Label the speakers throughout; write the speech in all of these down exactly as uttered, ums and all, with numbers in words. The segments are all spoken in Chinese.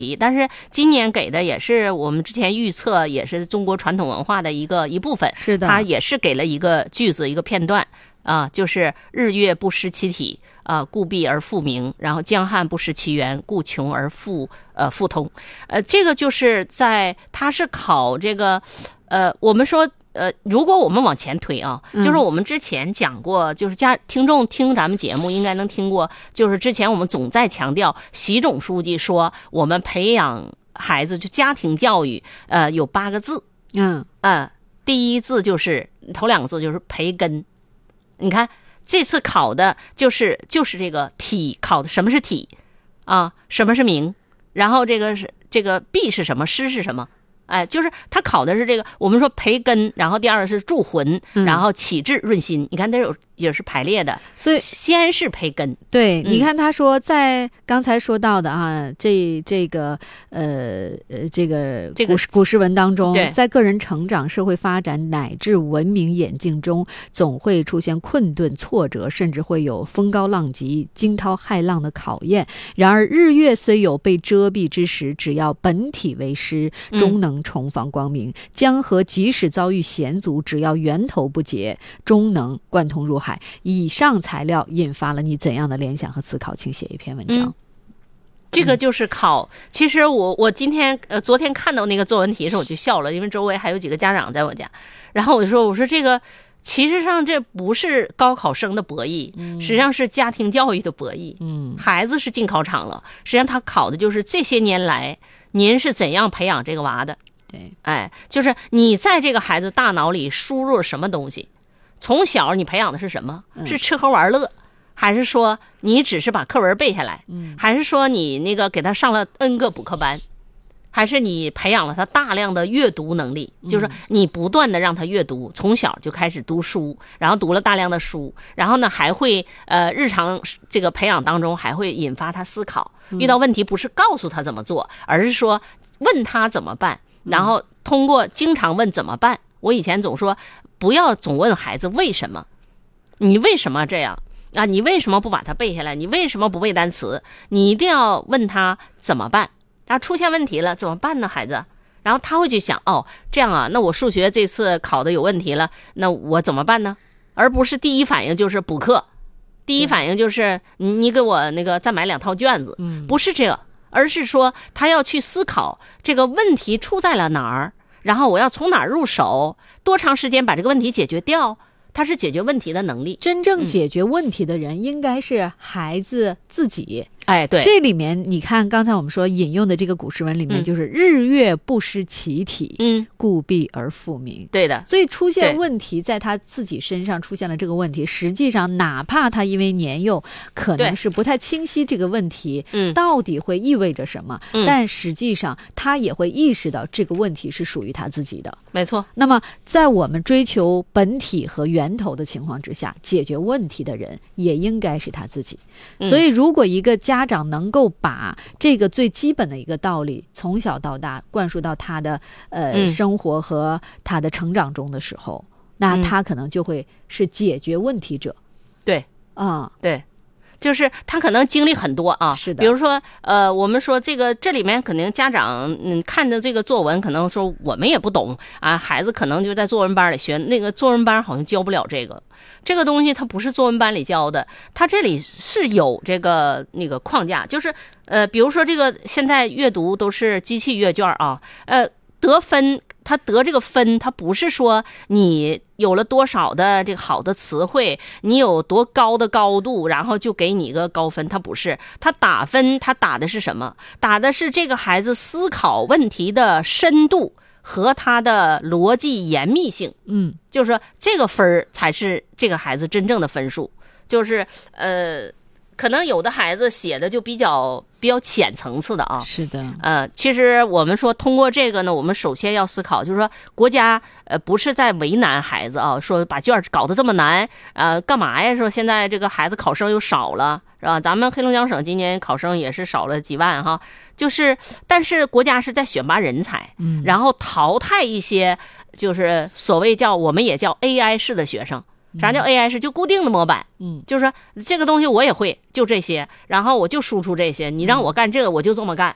Speaker 1: 但是今年给的也是我们之前预测，也是中国传统文化的一个一部分。
Speaker 2: 是的，
Speaker 1: 它也是给了一个句子，一个片段啊、呃，就是日月不失其体啊、呃，故弊而复明；然后江汉不失其源，故穷而复呃复通。呃，这个就是在它是考这个呃，我们说。呃，如果我们往前推啊，就是我们之前讲过，就是家听众听咱们节目应该能听过，就是之前我们总在强调，习总书记说我们培养孩子就家庭教育，呃，有八个字，
Speaker 2: 嗯
Speaker 1: 呃，第一字就是头两个字就是培根，你看这次考的就是就是这个体考的什么是体啊，什么是明，然后这个是这个必是什么，师是什么。哎，就是他考的是这个，我们说培根，然后第二个是助魂，然后启智润心。嗯、你看，它有也是排列的，
Speaker 2: 所以
Speaker 1: 先是培根。
Speaker 2: 对，
Speaker 1: 嗯、
Speaker 2: 你看他说在刚才说到的啊，这这个呃呃这个
Speaker 1: 这个
Speaker 2: 古古诗文当中，
Speaker 1: 对，
Speaker 2: 在个人成长、社会发展乃至文明演进中，总会出现困顿、挫折，甚至会有风高浪急、惊涛骇浪的考验。然而，日月虽有被遮蔽之时，只要本体为师，终能重放光明；江河即使遭遇险阻，只要源头不竭，终能贯通入海。以上材料引发了你怎样的联想和思考？请写一篇文章。
Speaker 1: 嗯、这个就是考。嗯、其实我我今天呃昨天看到那个作文题时我就笑了，因为周围还有几个家长在我家，然后我就说我说这个其实上这不是高考生的博弈，嗯、实际上是家庭教育的博弈。嗯，孩子是进考场了，实际上他考的就是这些年来您是怎样培养这个娃的。
Speaker 2: 对，
Speaker 1: 哎，就是你在这个孩子大脑里输入了什么东西，从小你培养的是什么？是吃喝玩乐，还是说你只是把课文背下来？嗯，还是说你那个给他上了 N 个补课班，还是你培养了他大量的阅读能力？嗯、就是你不断的让他阅读，从小就开始读书，然后读了大量的书，然后呢还会呃日常这个培养当中还会引发他思考，遇到问题不是告诉他怎么做，而是说问他怎么办。然后通过经常问怎么办，我以前总说不要总问孩子为什么，你为什么这样啊？你为什么不把它背下来？你为什么不背单词？你一定要问他怎么办。他出现问题了怎么办呢，孩子？然后他会去想，哦，这样啊，那我数学这次考的有问题了，那我怎么办呢？而不是第一反应就是补课，第一反应就是你你给我那个再买两套卷子，嗯，不是这个。而是说他要去思考这个问题出在了哪儿，然后我要从哪儿入手，多长时间把这个问题解决掉，他是解决问题的能力。
Speaker 2: 真正解决问题的人应该是孩子自己。
Speaker 1: 哎，对，
Speaker 2: 这里面你看刚才我们说引用的这个古诗文里面，就是日月不失其体，嗯，故弊而复明。
Speaker 1: 对的，
Speaker 2: 所以出现问题在他自己身上出现了这个问题，实际上哪怕他因为年幼可能是不太清晰这个问题到底会意味着什么，嗯、但实际上他也会意识到这个问题是属于他自己的。
Speaker 1: 没错。
Speaker 2: 那么在我们追求本体和源头的情况之下，解决问题的人也应该是他自己。嗯、所以如果一个家长能够把这个最基本的一个道理从小到大灌输到他的呃、嗯、生活和他的成长中的时候，那他可能就会是解决问题者。
Speaker 1: 对
Speaker 2: 啊、嗯，
Speaker 1: 对。就是他可能经历很多啊，
Speaker 2: 是的。
Speaker 1: 比如说，呃，我们说这个这里面肯定家长嗯看的这个作文，可能说我们也不懂啊，孩子可能就在作文班里学，那个作文班好像教不了这个，这个东西它不是作文班里教的，它这里是有这个那个框架，就是呃，比如说这个现在阅读都是机器阅卷啊，呃，得分。他得这个分，他不是说你有了多少的这个好的词汇，你有多高的高度，然后就给你一个高分，他不是。他打分，他打的是什么？打的是这个孩子思考问题的深度和他的逻辑严密性。
Speaker 2: 嗯，
Speaker 1: 就是说这个分才是这个孩子真正的分数。就是呃。可能有的孩子写的就比较比较浅层次的啊，
Speaker 2: 是的，
Speaker 1: 呃，其实我们说通过这个呢，我们首先要思考，就是说国家呃不是在为难孩子啊，说把卷搞得这么难，呃，干嘛呀？说现在这个孩子考生又少了，是吧？咱们黑龙江省今年考生也是少了几万哈，就是但是国家是在选拔人才，嗯，然后淘汰一些就是所谓叫我们也叫 A I 式的学生。啥叫 A I 式？就固定的模板，嗯，就是说这个东西我也会，就这些，然后我就输出这些，你让我干这个我就这么干，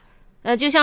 Speaker 1: 呃，就像